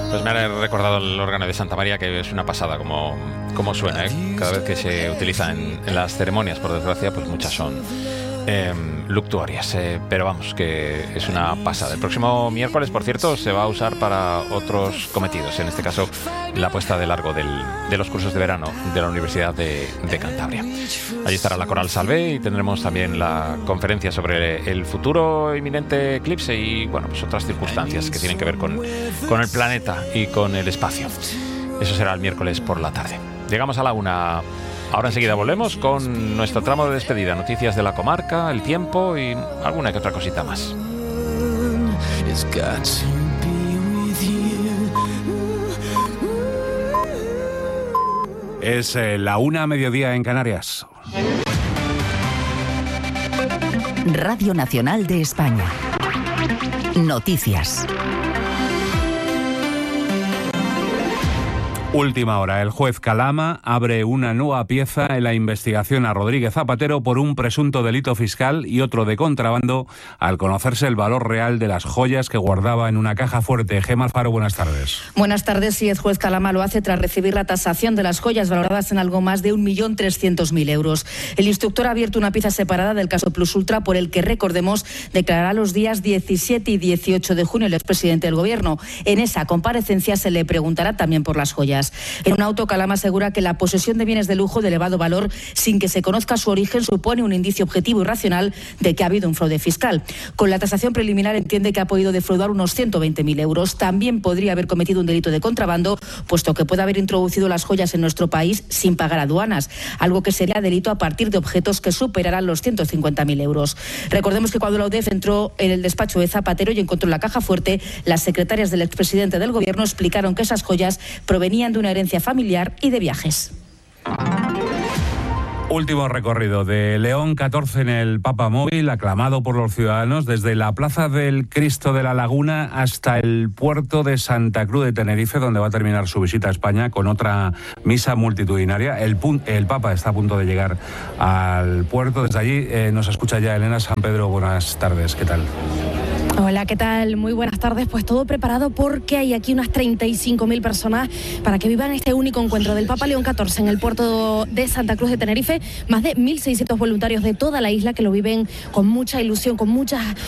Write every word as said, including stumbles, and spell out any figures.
Pues me ha recordado el órgano de Santa María, que es una pasada como, como suena, ¿eh? Cada vez que se utiliza en, en las ceremonias, por desgracia, pues muchas son eh, luctuarias, eh, pero vamos, que es una pasada. El próximo miércoles, por cierto, se va a usar para otros cometidos, en este caso la puesta de largo del, de los cursos de verano de la Universidad de, de Cantabria. Allí estará la Coral Salvé y tendremos también la conferencia sobre el futuro inminente eclipse y bueno, pues otras circunstancias que tienen que ver con, con el planeta y con el espacio. Eso será el miércoles por la tarde. Llegamos a la una. Ahora enseguida volvemos con nuestro tramo de despedida, noticias de la comarca, el tiempo y alguna que otra cosita más. Es eh, la una a mediodía en Canarias. Radio Nacional de España. Noticias. Última hora. El juez Calama abre una nueva pieza en la investigación a Rodríguez Zapatero por un presunto delito fiscal y otro de contrabando al conocerse el valor real de las joyas que guardaba en una caja fuerte. Gemma Alfaro, buenas tardes. Buenas tardes. Sí, el juez Calama lo hace tras recibir la tasación de las joyas valoradas en algo más de un millón trescientos mil euros. El instructor ha abierto una pieza separada del caso Plus Ultra por el que, recordemos, declarará los días diecisiete y dieciocho de junio el expresidente del Gobierno. En esa comparecencia se le preguntará también por las joyas. En un auto, Calama asegura que la posesión de bienes de lujo de elevado valor sin que se conozca su origen supone un indicio objetivo y racional de que ha habido un fraude fiscal. Con la tasación preliminar entiende que ha podido defraudar unos ciento veinte mil euros. También podría haber cometido un delito de contrabando, puesto que puede haber introducido las joyas en nuestro país sin pagar aduanas, algo que sería delito a partir de objetos que superarán los ciento cincuenta mil euros. Recordemos que cuando la U D E F entró en el despacho de Zapatero y encontró la caja fuerte, las secretarias del expresidente del Gobierno explicaron que esas joyas provenían de una herencia familiar y de viajes. Último recorrido de León catorce en el Papa Móvil, aclamado por los ciudadanos desde la Plaza del Cristo de la Laguna hasta el puerto de Santa Cruz de Tenerife, donde va a terminar su visita a España con otra misa multitudinaria. El, el Papa está a punto de llegar al puerto. Desde allí eh, nos escucha ya Elena San Pedro. Buenas tardes, ¿qué tal? Hola, ¿qué tal? Muy buenas tardes. Pues todo preparado porque hay aquí unas treinta y cinco mil personas para que vivan este único encuentro del Papa León catorce en el puerto de Santa Cruz de Tenerife. Más de mil seiscientos voluntarios de toda la isla que lo viven con mucha ilusión, con muchas